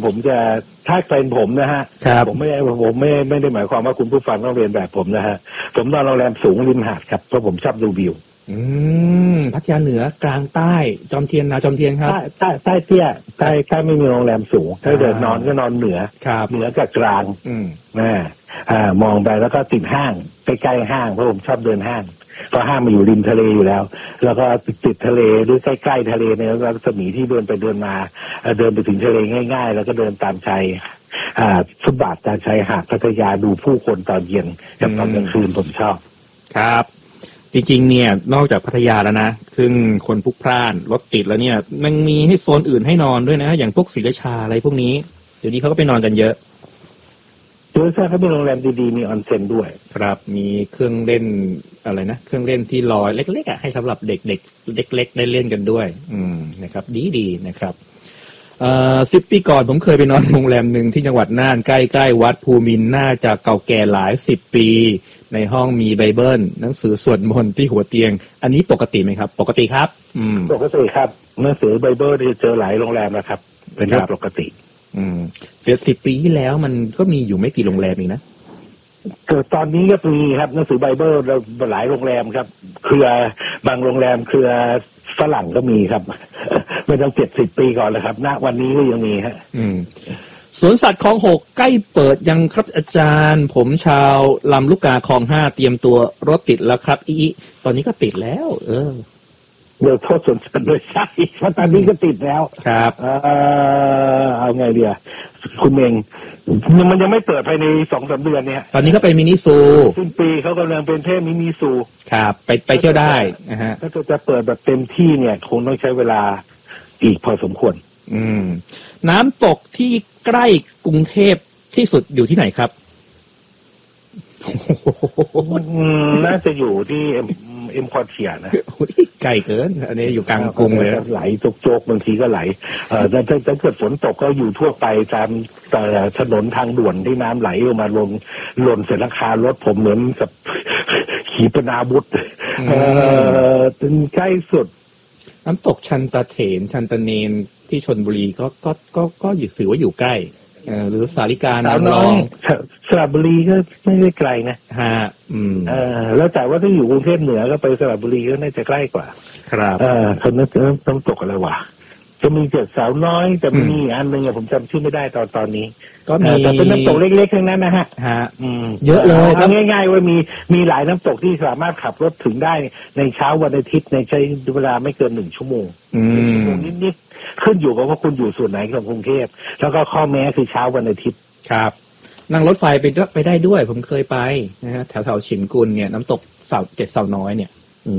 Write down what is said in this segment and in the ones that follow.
ผมจะถ้าเป็นผมนะฮะผมไม่ได้หมายความว่าคุณผู้ฟังต้องเรียนแบบผมนะฮะผมนอนโรงแรมสูงริมหาดครับเพราะผมชอบดูวิวพัทยาเหนือกลางใต้จอมเทียนนาจอมเทียนครับใต้เตี้ยใต้ไม่มีโรงแรมสูงถ้าเดินนอนก็นอนเหนือกับกลางมองไปแล้วก็ติดห้างใกล้ๆห้างเพราะผมชอบเดินห้างเพราะห้างมาอยู่ริมทะเลอยู่แล้วแล้วก็ติดทะเลหรือใกล้ๆทะเลในรัศมีที่เดินไปเดินมาเดินไปถึงทะเลง่ายๆแล้วก็เดินตามชายฟุตบาทตามชายหาดพัทยาดูผู้คนตอนเย็นกับตอนกลางคืนผมชอบครับจริงๆเนี่ยนอกจากพัทยาแล้วนะซึ่งคนพลุกพล่านรถติดแล้วเนี่ยมันมีให้โซนอื่นให้นอนด้วยนะอย่างพวกศรีราชาอะไรพวกนี้เดี๋ยวนี้เขาก็ไปนอนกันเยอะโดยเฉพาะเขาเป็นโรงแรมดีๆมีออนเซ็นด้วยครับมีเครื่องเล่นอะไรนะเครื่องเล่นที่ลอยเล็กๆให้สำหรับเด็กๆเล็กๆได้เล่นกันด้วยนะครับดีๆนะครับ10 ปีก่อนผมเคยไปนอนโรงแรมหนึ่งที่จังหวัดน่านใกล้ๆวัดภูมินทร์น่าจะเก่าแก่หลาย10 ปีในห้องมีไบเบิลหนังสือสวดมนต์ที่หัวเตียงอันนี้ปกติไหมครับปกติครับปกติครับหนังสือไบเบิลที่เจอหลายโรงแรมนะครับเป็นเรื่องปกติ 10 ปีที่แล้วมันก็มีอยู่ไม่กี่โรงแรมเองนะเกิดตอนนี้ก็มีครับหนังสือไบเบิลหลายโรงแรมครับเครือบางโรงแรมเครือฝรั่งก็มีครับไม่ต้อง70 ปีก่อนเลยครับณวันนี้ก็ยังมีฮะสวนสัตว์คลอง 6ใกล้เปิดยังครับอาจารย์ผมชาวลำลูกกาคลอง 5เตรียมตัวรถติดแล้วครับตอนนี้ก็ติดแล้วเดี๋ยวโทษสวนสัตว์ด้วยใช่เพราะตอนนี้ก็ติดแล้วครับเอาไงเดียคุณเองมันยังไม่เปิดภายใน 2-3 เดือนเนี่ยตอนนี้ก็เป็นมินิซูสิ้นปีเขากำลังเป็นเทพมินิซูครับไปเที่ยวได้นะฮะถ้าจะเปิดแบบเต็มที่เนี่ยคงต้องใช้เวลาอีกพอสมควรน้ำตกที่ใกล้กรุงเทพที่สุดอยู่ที่ไหนครับน่าจะอยู่ที่เอ็มคอร์เทียนะไกลเกินอันนี้อยู่กลางกรุงเลยไหลโจกบางทีก็ไหลถ้าเกิดฝนตกก็อยู่ทั่วไปตามถนนทางด่วนที่น้ำไหลลงมาหล่นเสร็จราคารถผมเหมือนกับขีปนาวุธเป็นใกล้สุดน้ำตกชันตะเถนชันตะเนนที่ชลบุรีก็ถือว่าอยู่ใกล้หรือสาริกาน้ำรองสระบุรีก็ไม่ได้ไกลนะแล้วแต่ว่าถ้าอยู่กรุงเทพเหนือก็ไปสระบุรีก็น่าจะใกล้กว่าครับคนนั้นต้องตกอะไรวะจะมี7 สาวน้อยแต่มีอันนึงผมจำชื่อไม่ได้ตอนนี้ก็มีแต่เป็นน้ำตกเล็กๆทั้งนั้นนะฮะเยอะเลยทำง่ายๆว่ามีหลายน้ำตกที่สามารถขับรถถึงได้ในเช้าวันอาทิตย์ในใช้เวลาไม่เกิน1 ชั่วโมงนิดๆขึ้นอยู่กับว่าคุณอยู่ส่วนไหนของกรุงเทพแล้วก็ข้อแม้คือเช้าวันอาทิตย์ครับนั่งรถไฟไปได้ด้วยผมเคยไปนะฮะแถวฉินกุลเนี่ยน้ำตก7 สาวน้อยเนี่ย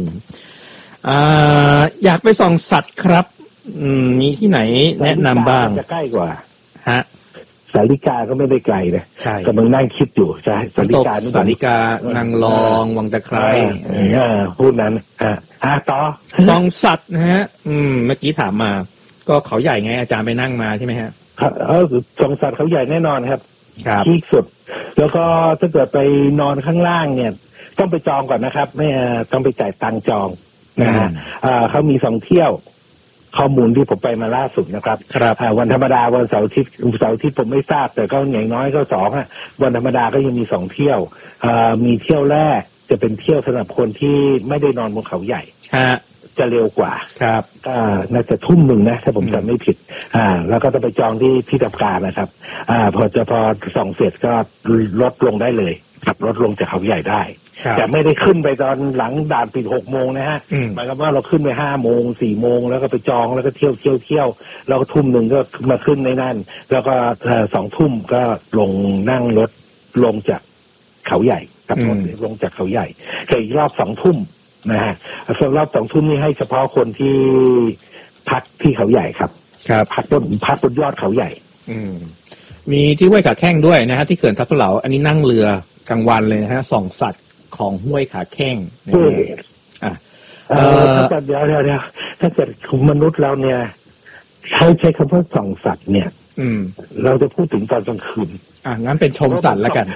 อยากไปส่องสัตว์ครับมีที่ไหนแนะนำบ้างจะใกล้กว่าฮะสาริกาก็ไม่ได้ไกลนะกำลังนั่งคิดอยู่ใช่สาริกานางรองวังตะไคร้พูดนั้นต่อส่องสัตว์นะฮะเมื่อกี้ถามมาก็เขาใหญ่ไงอาจารย์ไปนั่งมาใช่ไหมฮะส่องสัตว์เขาใหญ่แน่นอนครับที่สุดแล้วก็ถ้าเกิดไปนอนข้างล่างเนี่ยต้องไปจองก่อนนะครับไม่ต้องไปจ่ายตังค์จองนะฮะเขามี2 เที่ยวข้อมูลที่ผมไปมาล่าสุดนะครับวันธรรมดาวันเสาร์อาทิตย์ผมไม่ทราบแต่ก็อย่างน้อยก็2วันธรรมดาก็ยังมี2 เที่ยวมีเที่ยวแรกจะเป็นเที่ยวสำหรับคนที่ไม่ได้นอนบนเขาใหญ่จะเร็วกว่าครับน่าจะ1 ทุ่มนะถ้าผมจำไม่ผิดแล้วก็ต้องไปจองที่พิธีการนะครับพอส่องเสร็จก็ลดลงได้เลยขับรถลงจากเขาใหญ่ได้แต่ไม่ได้ขึ้นไปตอนหลังด่านปิด6 โมงนะฮะหมายความว่าเราขึ้นไป5 โมง 4 โมงแล้วก็ไปจองแล้วก็เที่ยวแล้วก็1 ทุ่มก็มาขึ้นในนั่นแล้วก็2 ทุ่มก็ลงนั่งรถลงจากเขาใหญ่กับรถลงจากเขาใหญ่อีกรอบ2 ทุ่มนะฮะรอบ2 ทุ่มนี่ให้เฉพาะคนที่พักที่เขาใหญ่ครับพักบนยอดเขาใหญ่มีที่ห้วยขาแข้งด้วยนะฮะที่เขื่อนทับเถลาอันนี้นั่งเรือกลางวันเลยนะฮะส่องสัตว์ของห้วยขาแข้งถ้าเกิดเดี๋ยวถ้าเกิดมนุษย์เราเนี่ยใช้คำว่าส่องสัตว์เนี่ยเราจะพูดถึงตอนกลางคืนงั้นเป็นชมสัตว์แล้วกัน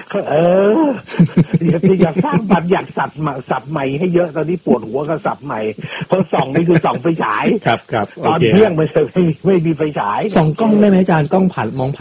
อยากสร้างบัตรอยากสับใหม่ให้เยอะตอนนี้ปวดหัวกับสับใหม่เพราะส่องนี่คือส่องไฟฉายครับตอนเที่ยงไม่มีไฟฉายส่องกล้องได้ไหมอาจารย์กล้องผ่านมอง